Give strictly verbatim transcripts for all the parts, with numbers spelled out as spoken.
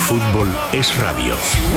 fútbol es radio.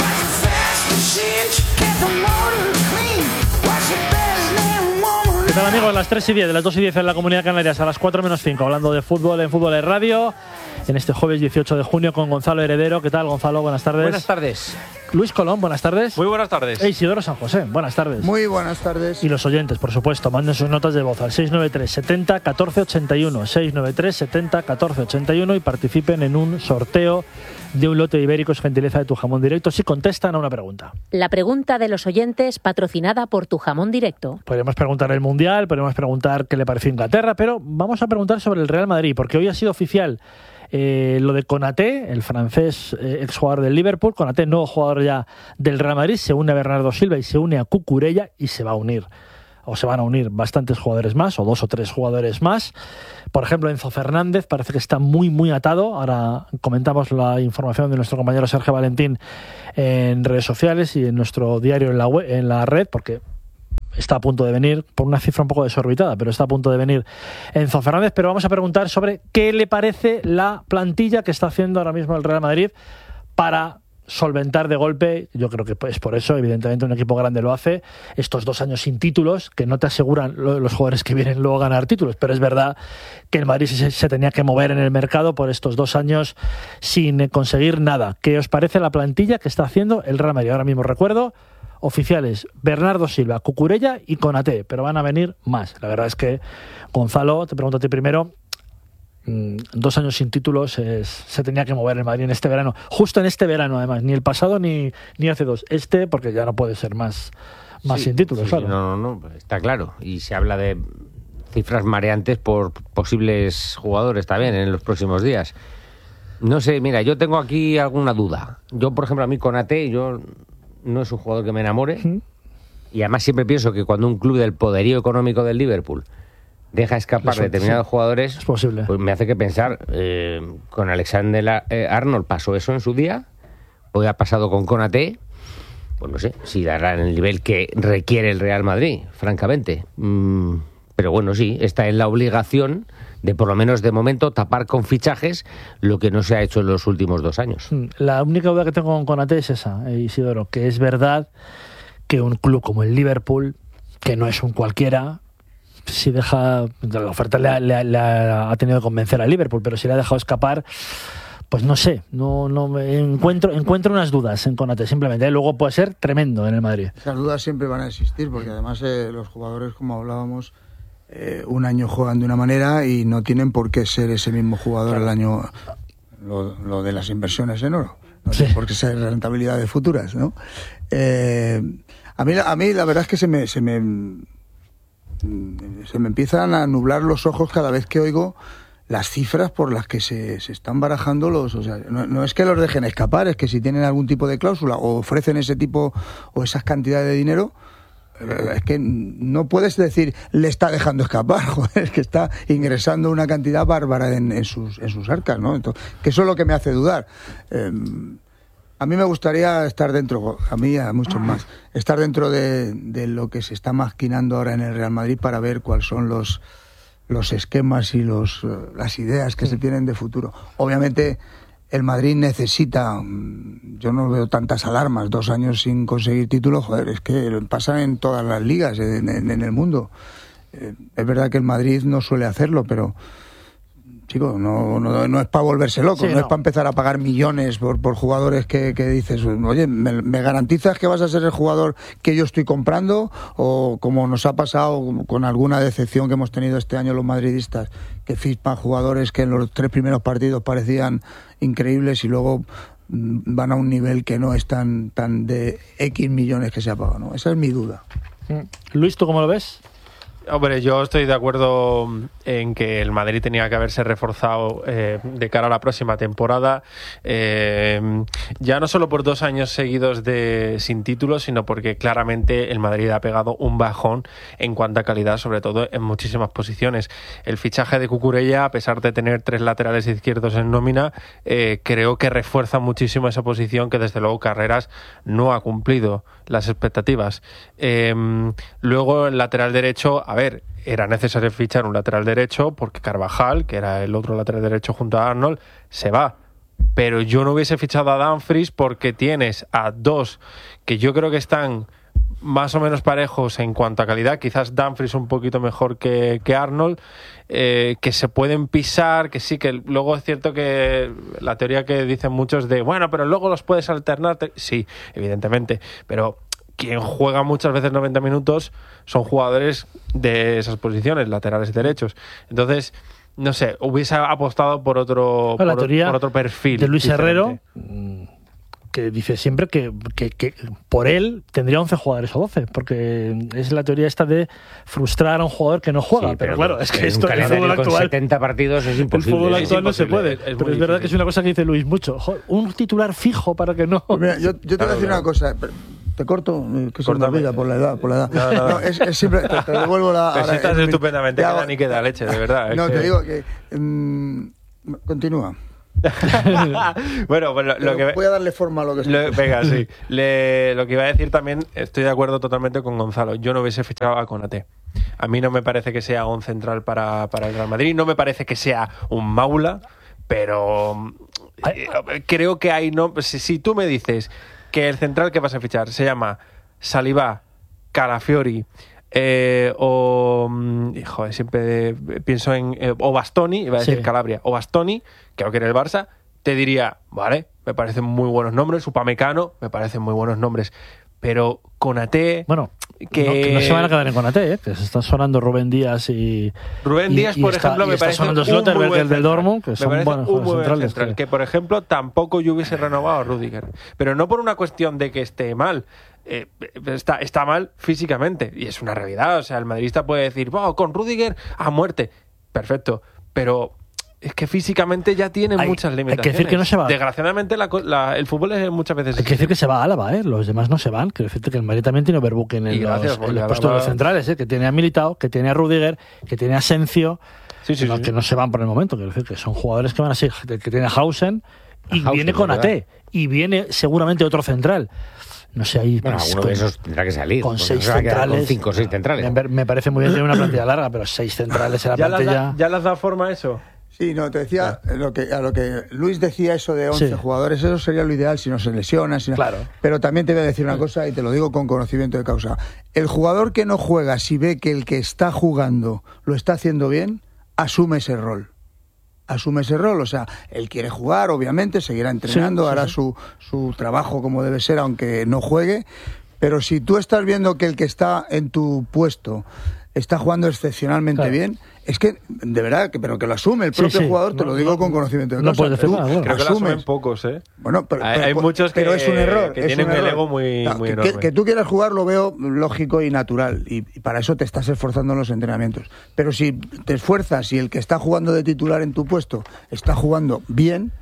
¿Qué tal, amigos? Las tres y diez, de las dos y diez en la Comunidad Canarias, a las cuatro menos cinco, hablando de fútbol en Fútbol es Radio, en este jueves dieciocho de junio con Gonzalo Heredero. ¿Qué tal, Gonzalo? Buenas tardes. Buenas tardes. Luis Colón, buenas tardes. Muy buenas tardes. E Isidoro San José, buenas tardes. Muy buenas tardes. Y los oyentes, por supuesto, manden sus notas de voz al seis nueve tres setenta catorce ochenta y uno, seis nueve tres setenta catorce ochenta y uno y participen en un sorteo de un lote de ibéricos gentileza de Tu Jamón Directo si contestan a una pregunta. La pregunta de los oyentes patrocinada por Tu Jamón Directo. Podríamos preguntar el Mundial, podríamos preguntar qué le pareció Inglaterra, pero vamos a preguntar sobre el Real Madrid, porque hoy ha sido oficial eh, lo de Konaté, el francés eh, exjugador del Liverpool. Konaté, nuevo jugador ya del Real Madrid, se une a Bernardo Silva y se une a Cucurella y se va a unir, o se van a unir bastantes jugadores más, o dos o tres jugadores más. Por ejemplo, Enzo Fernández parece que está muy, muy atado. Ahora comentamos la información de nuestro compañero Sergio Valentín en redes sociales y en nuestro diario en la web, en la red, porque está a punto de venir, por una cifra un poco desorbitada, pero está a punto de venir Enzo Fernández. Pero vamos a preguntar sobre qué le parece la plantilla que está haciendo ahora mismo el Real Madrid para solventar de golpe. Yo creo que es por eso, evidentemente un equipo grande lo hace, estos dos años sin títulos, que no te aseguran los jugadores que vienen luego a ganar títulos, pero es verdad que el Madrid se, se tenía que mover en el mercado por estos dos años sin conseguir nada. ¿Qué os parece la plantilla que está haciendo el Real Madrid? Ahora mismo recuerdo oficiales: Bernardo Silva, Cucurella y Konaté, pero van a venir más. La verdad es que, Gonzalo, te pregunto a ti primero, dos años sin títulos, es, se tenía que mover el Madrid en este verano, justo en este verano además, ni el pasado ni, ni hace dos, este, porque ya no puede ser más, más sí, sin títulos, sí, claro. No, no, no, está claro, y se habla de cifras mareantes por posibles jugadores también en los próximos días. No sé, mira, yo tengo aquí alguna duda. Yo, por ejemplo, a mí Konaté, yo no es un jugador que me enamore, ¿Mm? Y además siempre pienso que cuando un club del poderío económico del Liverpool deja escapar Eso, determinados sí, jugadores, es posible. Pues me hace que pensar, eh, con Alexander eh, Arnold pasó eso en su día, hoy ha pasado con Konaté, pues no sé si dará el nivel que requiere el Real Madrid, francamente. Mm, pero bueno, sí, está en la obligación de, por lo menos de momento, tapar con fichajes lo que no se ha hecho en los últimos dos años. La única duda que tengo con Konaté es esa, Isidoro, que es verdad que un club como el Liverpool, que no es un cualquiera, si deja, la oferta le ha, le, le ha tenido que convencer al Liverpool, pero si le ha dejado escapar, pues no sé, no, no me encuentro, encuentro unas dudas en Konaté, simplemente. Luego puede ser tremendo en el Madrid. Esas dudas siempre van a existir, porque además eh, los jugadores, como hablábamos, eh, un año juegan de una manera y no tienen por qué ser ese mismo jugador claro. el año, lo, lo de las inversiones en oro, no sí. Porque ser rentabilidades futuras, ¿no? Eh, a mí, a mí la verdad es que se me, se me se me empiezan a nublar los ojos cada vez que oigo las cifras por las que se, se están barajando los, o sea, no, no es que los dejen escapar, es que si tienen algún tipo de cláusula o ofrecen ese tipo o esas cantidades de dinero, es que no puedes decir le está dejando escapar, joder, es que está ingresando una cantidad bárbara en, en sus en sus arcas, ¿no? Entonces, que eso es lo que me hace dudar. Eh, A mí me gustaría estar dentro, a mí y a muchos más, estar dentro de, de lo que se está maquinando ahora en el Real Madrid para ver cuáles son los, los esquemas y los, las ideas que se tienen de futuro. Obviamente el Madrid necesita, yo no veo tantas alarmas, dos años sin conseguir títulos, joder, es que pasan en todas las ligas en, en, en el mundo. Eh, es verdad que el Madrid no suele hacerlo, pero... Chico, no, no, no es para volverse loco, sí, no, no es para empezar a pagar millones por, por jugadores que, que dices, oye, ¿me, ¿me garantizas que vas a ser el jugador que yo estoy comprando? O como nos ha pasado con alguna decepción que hemos tenido este año los madridistas, que fispan jugadores que en los tres primeros partidos parecían increíbles y luego van a un nivel que no es tan, tan de X millones que se ha pagado, ¿no? Esa es mi duda. Luis, ¿tú cómo lo ves? Hombre, yo estoy de acuerdo en que el Madrid tenía que haberse reforzado eh, de cara a la próxima temporada, eh, ya no solo por dos años seguidos de sin títulos, sino porque claramente el Madrid ha pegado un bajón en cuanto a calidad, sobre todo en muchísimas posiciones. El fichaje de Cucurella, a pesar de tener tres laterales izquierdos en nómina, eh, creo que refuerza muchísimo esa posición que desde luego Carreras no ha cumplido las expectativas. Eh, luego el lateral derecho, a ver, era necesario fichar un lateral derecho porque Carvajal, que era el otro lateral derecho junto a Arnold, se va. pero yo no hubiese fichado a Dumfries porque tienes a dos que yo creo que están más o menos parejos en cuanto a calidad, quizás Dumfries un poquito mejor que, que Arnold, eh, que se pueden pisar, que sí, que luego es cierto que la teoría que dicen muchos de, bueno, pero luego los puedes alternar, sí, evidentemente, pero quien juega muchas veces noventa minutos son jugadores de esas posiciones, laterales derechos. Entonces, no sé, hubiese apostado por otro, la por, teoría por otro perfil de Luis diferente. Herrero, que dice siempre que, que, que por él tendría once jugadores o doce, porque es la teoría esta de frustrar a un jugador que no juega, Sí, pero, pero claro, es que en esto un en el calendario fútbol con actual, setenta partidos es el imposible. fútbol Es actual no se imposible. puede, es muy pero es verdad difícil. que es una cosa que dice Luis mucho, joder, un titular fijo para que no... Pues mira, yo, yo te voy a Claro, decir claro. una cosa. Te corto, que se me Córtame. olvida por la edad, por la edad. No, no, no. es, es simple, te, te devuelvo la. Pero si ahora, estás en- estupendamente, te hago- queda ni queda leche, de verdad. es No, que- te digo que. mm, continúa. bueno, pues lo, lo Pero que... voy a darle forma a lo que estoy. Lo- venga, sí. Le- lo que iba a decir también, estoy de acuerdo totalmente con Gonzalo. Yo no hubiese fichado a Konaté. A mí no me parece que sea un central para, para el Real Madrid. No me parece que sea un Maula, pero eh, creo que hay... No, si, si tú me dices que el central que vas a fichar se llama Saliba, Calafiori... Eh, o mm, joder, siempre eh, pienso en eh, o Bastoni, iba a decir Sí. Calabria, o Bastoni, que no quiere el Barça, te diría, vale, me parecen muy buenos nombres, Upamecano, me parecen muy buenos nombres, pero Konaté, Bueno, que, no, que no se van a quedar en Konaté, ¿eh? Que se están sonando Rubén Díaz y... Rubén y- Díaz, y por está- ejemplo, y me está parece sonando un Slotterberg, muy buen el del central. Dortmund, que Me son parece buenos un muy buen centrales, central, que- que por ejemplo tampoco yo hubiese renovado a Rüdiger, pero no por una cuestión de que esté mal. Eh, está, está mal físicamente y es una realidad, o sea, el madridista puede decir, wow, con Rüdiger a muerte, perfecto, pero es que físicamente ya tiene Hay- muchas hay que limitaciones. decir que no se va. Desgraciadamente la co- la- el fútbol es muchas veces Hay que decir que se va a Álava, ¿eh? Los demás no se van. Quiero decirte que el Madrid también tiene overbooking en Y los, gracias, en porque los puestos de Álava- los centrales, ¿eh? Que tiene a Militao, que tiene a Rudiger, que tiene a Asensio, Sí, sí, que, no, sí. que no se van por el momento. Quiero decir que son jugadores que van así, que tiene a Hausen y A Hausen, viene con A ¿verdad? T y viene seguramente otro central. No sé, ahí Bueno, pues, alguno con, de esos tendrá que salir. con porque seis no se va a quedar centrales. Con cinco o seis centrales. Me, me parece muy bien tener una plantilla larga, pero seis centrales en la ¿Ya le has plantilla. da- ¿Ya le has dado forma a eso? Sí, no, te decía, lo que, a lo que Luis decía eso de once Sí. jugadores, eso sería lo ideal si no se lesiona. Si no- Claro. Pero también te voy a decir una cosa y te lo digo con conocimiento de causa. El jugador que no juega, si ve que el que está jugando lo está haciendo bien, asume ese rol. Asume ese rol, o sea, él quiere jugar, obviamente, seguirá entrenando, Sí, sí, hará sí. Su, su trabajo como debe ser, aunque no juegue. Pero si tú estás viendo que el que está en tu puesto está jugando excepcionalmente Claro. bien, es que, de verdad, que, pero que lo asume el Sí, propio sí. jugador, te No, lo digo no, con conocimiento de no causa. puedes decir Tú nada, bueno. Creo que lo asumes. asumen pocos, ¿eh? Bueno, pero, Hay- pero- hay muchos que- pero es un error. que es tienen un el error. ego muy- No, muy que, enorme. que tú quieras jugar lo veo lógico y natural, y, y para eso te estás esforzando en los entrenamientos. Pero si te esfuerzas y el que está jugando de titular en tu puesto está jugando bien,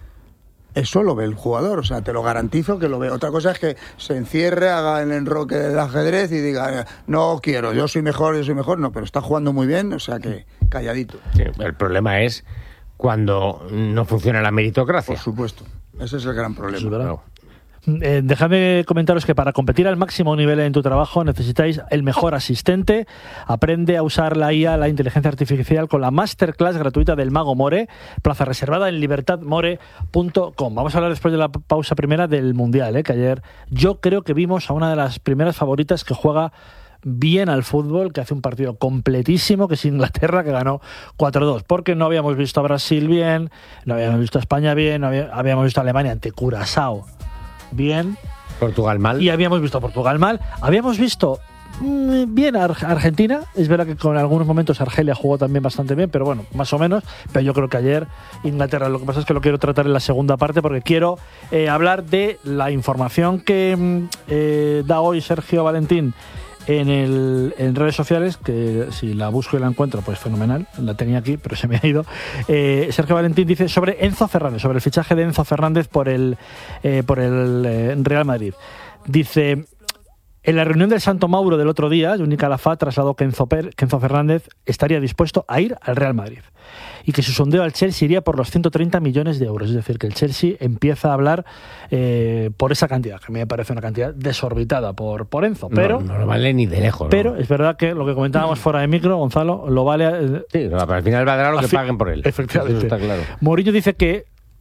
eso lo ve el jugador, o sea, te lo garantizo que lo ve. Otra cosa es que se encierre, haga el enroque del ajedrez y diga, no quiero, yo soy mejor, yo soy mejor. No, pero está jugando muy bien, o sea que calladito. Sí, el problema es cuando no funciona la meritocracia. Por supuesto. Ese es el gran problema. Es verdad. Claro. Eh, dejadme comentaros que para competir al máximo nivel en tu trabajo necesitáis el mejor asistente. Aprende a usar la I A, la inteligencia artificial, con la masterclass gratuita del Mago More, plaza reservada en libertad more punto com. Vamos a hablar después de la pausa primera del Mundial, ¿eh? Que ayer yo creo que vimos a una de las primeras favoritas que juega bien al fútbol, que hace un partido completísimo, que es Inglaterra, que ganó cuatro dos, porque no habíamos visto a Brasil bien, no habíamos visto a España bien, no había- habíamos visto a Alemania ante Curazao bien, Portugal mal. y habíamos visto a Portugal mal. Habíamos visto mm, bien a Ar- Argentina. Es verdad que con algunos momentos Argelia jugó también bastante bien, pero bueno, más o menos. Pero yo creo que ayer Inglaterra, lo que pasa es que lo quiero tratar en la segunda parte porque quiero eh, hablar de la información que mm, eh, da hoy Sergio Valentín en, el, en redes sociales, que si la busco y la encuentro, pues fenomenal. La tenía aquí, pero se me ha ido. Eh, Sergio Valentín dice sobre Enzo Fernández, sobre el fichaje de Enzo Fernández por el, eh, por el eh, Real Madrid. Dice: en la reunión del Santo Mauro del otro día, Juni Calafat trasladó que Enzo, Per, que Enzo Fernández estaría dispuesto a ir al Real Madrid y que su sondeo al Chelsea iría por los ciento treinta millones de euros. Es decir, que el Chelsea empieza a hablar eh, por esa cantidad, que a mí me parece una cantidad desorbitada por, por Enzo. Pero, no, no lo vale ni de lejos. pero ¿no? es verdad que lo que comentábamos fuera de micro, Gonzalo, lo vale... eh, Sí, no, pero al final valdrá lo al que fin- paguen por él. Efectivamente. Eso está claro. Mourinho dice que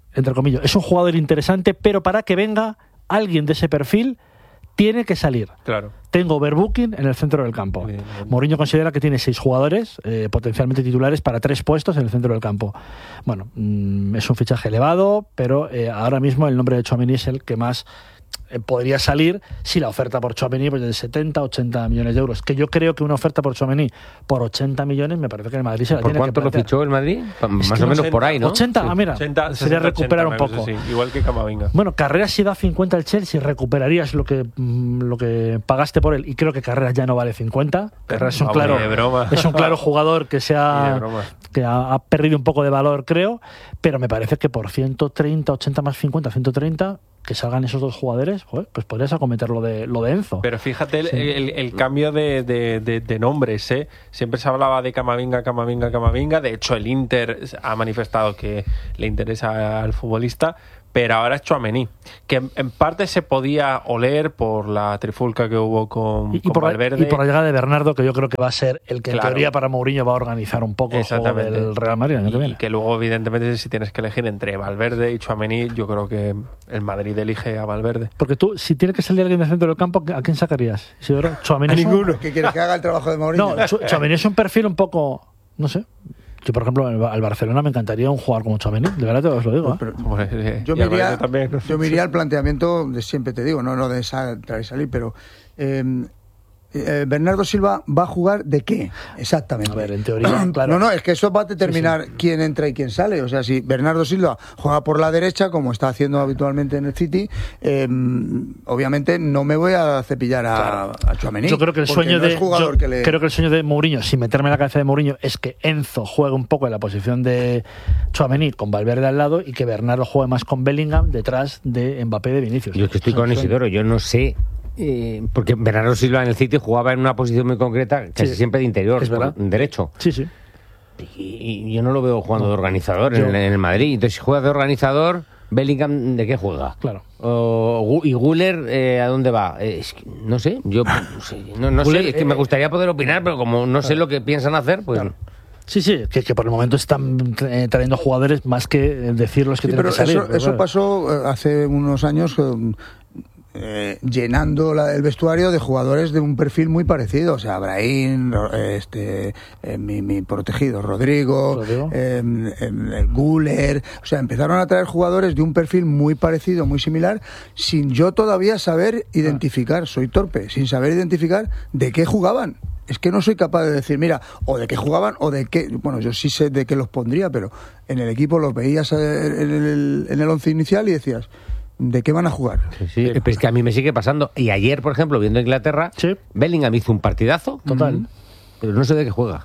entre comillas, es un jugador interesante, pero para que venga alguien de ese perfil, tiene que salir. Claro. Tengo overbooking en el centro del campo. Bien, bien. Mourinho considera que tiene seis jugadores eh, potencialmente titulares para tres puestos en el centro del campo. Bueno, mmm, es un fichaje elevado, pero eh, ahora mismo el nombre de Tchouaméni es el que más eh, podría salir si la oferta por Tchouaméni pues de setenta, ochenta millones de euros. Que yo creo que una oferta por Tchouaméni por ochenta millones me parece que el Madrid se la ¿Por tiene que cuánto lo plantear. fichó el Madrid? Más que o menos ochenta, por ahí, ¿no? ochenta, Sí. ah, mira, ochenta, sería sesenta, recuperar ochenta, un poco. sí, igual que Camavinga. Bueno, Carreras si da cincuenta el Chelsea, recuperarías lo que mm, lo que pagaste por él, y creo que Carreras ya no vale cincuenta. Carreras es un Vamos, claro, ni de broma. es un claro jugador que se Ni de ha, broma. que ha, ha perdido un poco de valor, creo, pero me parece que por ciento treinta, ochenta más cincuenta, ciento treinta, que salgan esos dos jugadores, joder, pues podrías acometer lo de, lo de Enzo. Pero fíjate el, Sí. el- el cambio de, de- de- de nombres, ¿eh? Siempre se hablaba de Camavinga, Camavinga, Camavinga. De hecho, el Inter ha manifestado que le interesa al futbolista, pero ahora es Tchouaméni, que en, en parte se podía oler por la trifulca que hubo con, Y, y con por la, Valverde. y por la llegada de Bernardo, que yo creo que va a ser el que en Claro. teoría para Mourinho va a organizar un poco el juego Exactamente. del Real Madrid el año que Y viene. que luego, evidentemente, si tienes que elegir entre Valverde y Tchouaméni, yo creo que el Madrid elige a Valverde. Porque tú, si tiene que salir alguien del centro del campo, ¿a quién sacarías? Isidoro? Tchouaméni A es un- ninguno. ¿Qué quieres que haga el trabajo de Mourinho? No, Tchou- Tchouaméni es un perfil un poco, no sé. Yo, por ejemplo, al al Barcelona me encantaría un jugador como Tchouaméni, de verdad te os lo digo. ¿eh? Pero Bueno, eh, yo y me, al Madrid iría, también. yo me iría al planteamiento de siempre, te digo, no, no de esa- entrar y salir, pero eh, eh, Bernardo Silva va a jugar ¿de qué? Exactamente. A ver, en teoría, claro. No, no, es que eso va a determinar quién entra y quién sale. O sea, si Bernardo Silva juega por la derecha, como está haciendo habitualmente en el City, eh, obviamente no me voy a cepillar a, a Tchouaméni. Yo creo que el porque sueño no de es jugador yo que le... creo que el sueño de Mourinho, sin meterme en la cabeza de Mourinho, es que Enzo juegue un poco en la posición de Tchouaméni con Valverde al lado y que Bernardo juegue más con Bellingham detrás de Mbappé de Vinicius. Yo es que estoy con Isidoro, yo no sé. eh, porque Bernardo Silva en el City jugaba en una posición muy concreta, casi Sí, siempre de interior, es verdad. por derecho. Sí, sí. Y, y yo no lo veo jugando de organizador en, Yo- el- en el Madrid. Entonces, si juega de organizador, Bellingham, ¿de qué juega? Claro. O, Gu- y Guller, eh, ¿a dónde va? Eh, es que no sé, yo no, sé, no, no Güler, sé, es que eh, me gustaría poder opinar, pero como no sé lo que piensan hacer, pues... Claro. Sí, sí, que, que por el momento están eh, trayendo jugadores más que eh, decir los que Sí, tienen pero que salir. eso, pero eso claro. pasó eh, hace unos años eh, eh, llenando la- el vestuario de jugadores de un perfil muy parecido. O sea, Brahim, Ro- este, eh, mi, mi protegido Rodrigo, Rodrigo. eh, eh, Güler. O sea, empezaron a traer jugadores de un perfil muy parecido, muy similar, sin yo todavía saber identificar. Soy torpe, sin saber identificar de qué jugaban. Es que no soy capaz de decir, mira, o de qué jugaban o de qué. Bueno, yo sí sé de qué los pondría, pero en el equipo los veías eh, en el, en el once inicial y decías, ¿de qué van a jugar? Sí, sí, pero es que a mí me sigue pasando. Y ayer, por ejemplo, viendo Inglaterra, Sí. Bellingham hizo un partidazo, Total. pero no sé de qué juega.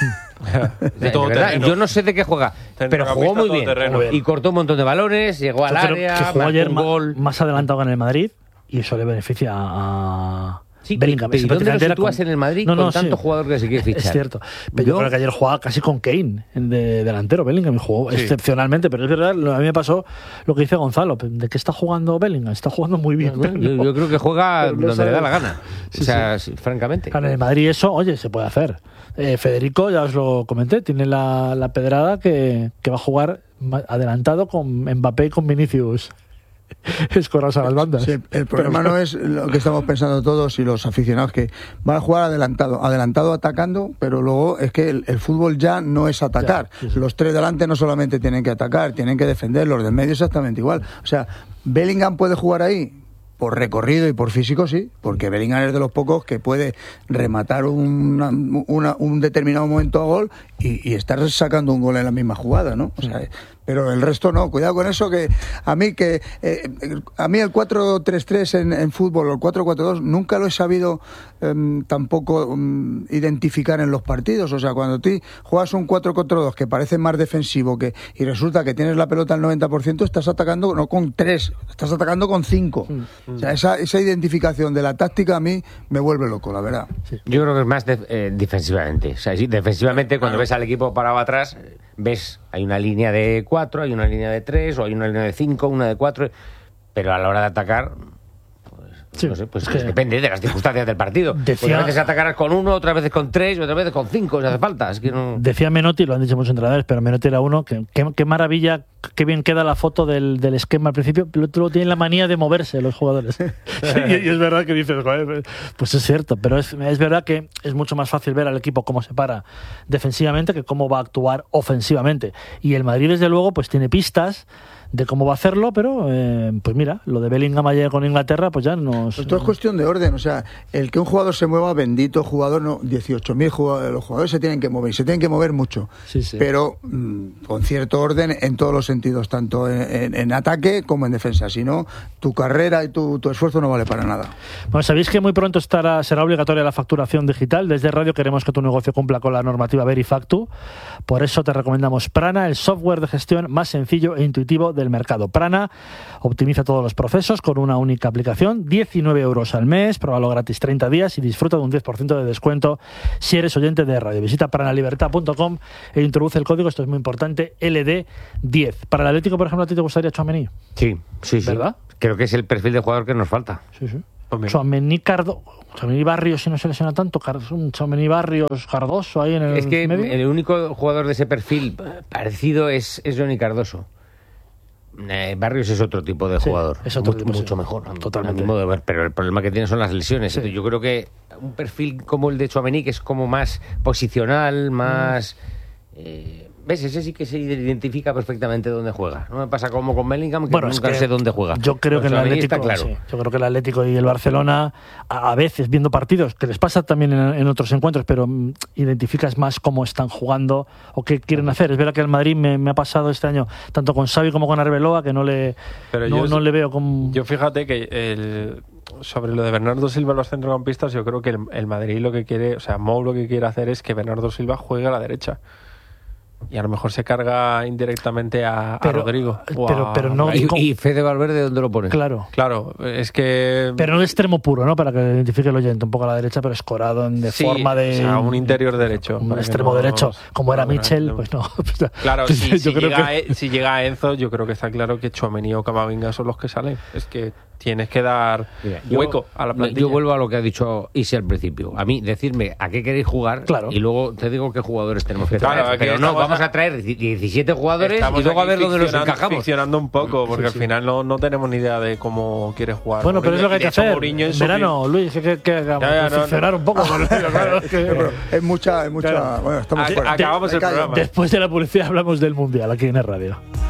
De De todo verdad, terreno. yo no sé de qué juega, pero jugó muy bien. Centrocampista todoterreno. Y cortó un montón de balones, llegó al Yo creo área, que jugó marcó ayer un ma- gol. más adelantado que en el Madrid y eso le beneficia a Sí, Bellingham. pero ¿y Ese dónde lo prácticamente era sitúas con- en el Madrid No, con no, tanto sí. jugador que se quiere fichar? Es cierto. Pero yo, Yo- creo que ayer jugaba casi con Kane de delantero. Bellingham jugó Sí. excepcionalmente, pero es verdad, lo- a mí me pasó lo que dice Gonzalo. ¿De qué está jugando Bellingham? Está jugando muy bien. Bueno, pero yo, no- yo creo que juega pero no donde le da sabe. la gana. Sí, o sea, sí, francamente. Claro, en el Madrid eso, oye, se puede hacer. Eh, Federico, ya os lo comenté, tiene la, la pedrada que, que va a jugar ma- adelantado con Mbappé y con Vinicius. Escorrados a las bandas. Sí, el, el problema no es lo que estamos pensando todos y los aficionados, que van a jugar adelantado, adelantado atacando, pero luego es que el, el fútbol ya no es atacar. Ya, sí, sí. Los tres delante no solamente tienen que atacar, tienen que defender, los del medio exactamente igual. O sea, Bellingham puede jugar ahí por recorrido y por físico, sí, porque Bellingham es de los pocos que puede rematar una- una- un determinado momento a gol y, y estar sacando un gol en la misma jugada, ¿no? O sea, pero el resto no. Cuidado con eso, que a mí que eh, a mí el cuatro tres tres en, en fútbol o el cuatro cuatro dos nunca lo he sabido em, tampoco em, identificar en los partidos. O sea, cuando tú juegas un cuatro cuatro dos que parece más defensivo que y resulta que tienes la pelota al noventa por ciento, estás atacando no con tres, estás atacando con cinco. O sea, esa, esa identificación de la táctica a mí me vuelve loco, la verdad. Yo creo que es más de- eh, defensivamente. O sea, sí, defensivamente, cuando ves al equipo parado atrás, eh, ves, hay una línea de cuatro, hay una línea de tres, o hay una línea de cinco, una de cuatro, pero a la hora de atacar, pues, Sí, no sé, pues es que- depende de las circunstancias del partido. Decía- Pues a veces atacarás con uno, otras veces con tres, y otras veces con cinco, si hace falta. Es que no... Decía Menotti, lo han dicho muchos entrenadores, pero Menotti era uno que qué, qué maravilla qué bien queda la foto del, del esquema al principio, pero luego tienen la manía de moverse los jugadores. y, y es verdad que dices, joder, pues es cierto, pero es, es verdad que es mucho más fácil ver al equipo cómo se para defensivamente que cómo va a actuar ofensivamente. Y el Madrid, desde luego, pues tiene pistas de cómo va a hacerlo, pero eh, pues mira, lo de Bellingham ayer con Inglaterra, pues ya nos... Esto es cuestión de orden, o sea, el que un jugador se mueva, bendito jugador, no, dieciocho mil jugadores, los jugadores se tienen que mover, y se tienen que mover mucho, sí, sí. pero mmm, con cierto orden en todos los sentidos, tanto en, en, en ataque como en defensa, si no, tu carrera y tu, tu esfuerzo no vale para nada. Bueno, sabéis que muy pronto estará será obligatoria la facturación digital. Desde Radio queremos que tu negocio cumpla con la normativa Verifactu, por eso te recomendamos Prana, el software de gestión más sencillo e intuitivo del mercado. Prana optimiza todos los procesos con una única aplicación, diecinueve euros al mes, pruébalo gratis treinta días y disfruta de un diez por ciento de descuento si eres oyente de radio. Visita pranalibertad punto com e introduce el código, esto es muy importante, L D diez. Para el Atlético, por ejemplo, ¿a ti te gustaría Tchouaméni? Sí, sí, sí. ¿Verdad? Creo que es el perfil de jugador que nos falta. Sí, sí. Tchouaméni, Cardo... Tchouaméni Barrios, si no se lesiona tanto, un Tchouaméni Barrios Cardoso ahí en el Es que medio. El único jugador de ese perfil parecido es, es Johnny Cardoso. Eh, Barrios es otro tipo de sí, jugador, es otro mucho, tipo, mucho sí. mejor, Totalmente. a mi modo de ver, pero el problema que tiene son las lesiones. Sí. Yo creo que un perfil como el de Tchouaméni, que es como más posicional, más... Mm. Eh, ¿Ves? Ese sí que se identifica perfectamente dónde juega. No me pasa como con Bellingham, que bueno, nunca es que sé dónde juega. Yo creo Pero que el Atlético, está claro. sí, yo creo que el Atlético y el Barcelona, a, a veces viendo partidos, que les pasa también en, en otros encuentros, pero mm, identificas más cómo están jugando o qué quieren hacer. Es verdad que el Madrid me, me ha pasado este año, tanto con Xavi como con Arbeloa, que no le, pero no, yo, no le veo como... Yo fíjate que el, sobre lo de Bernardo Silva, los centrocampistas, yo creo que el, el Madrid lo que quiere, o sea, Mou lo que quiere hacer es que Bernardo Silva juegue a la derecha. Y a lo mejor se carga indirectamente a, pero, a Rodrigo. Pero, a, pero no, y, y Fede Valverde, ¿dónde lo pone? Claro. Claro, es que... Pero no de extremo puro, ¿no? Para que identifique el oyente, un poco a la derecha, pero escorado en de sí, forma de... O sea, un interior derecho. Un extremo no, derecho, como era Mitchell, pues no. Claro, si, yo si, creo llega, que... si llega Enzo, yo creo que está claro que Tchouaméni o Camavinga son los que salen. Es que tienes que dar Mira, hueco yo, a la plantilla. Yo vuelvo a lo que ha dicho Isi al principio. A mí, decirme a qué queréis jugar, claro. Y luego te digo qué jugadores tenemos que traer. Claro, pero no, vamos a traer diecisiete jugadores y luego a ver dónde los encajamos. Ficcionando un poco, porque sí, sí. al final no, no tenemos ni idea de cómo quieres jugar. Bueno, pero es lo que hay que hacer. En verano, Luis, que, que hagamos ya, ya, ficcionar no, no. un poco. Claro, es, que, es mucha... Es mucha claro. Bueno, estamos a, acabamos el programa. Después de la publicidad hablamos del Mundial aquí en el radio.